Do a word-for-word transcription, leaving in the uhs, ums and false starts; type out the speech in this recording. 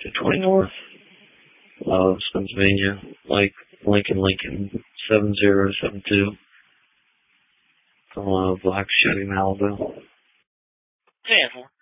two twenty North, uh, Pennsylvania, like Lincoln, Lincoln, seven zero seven two. Uh, black Chevy Malibu. ten four.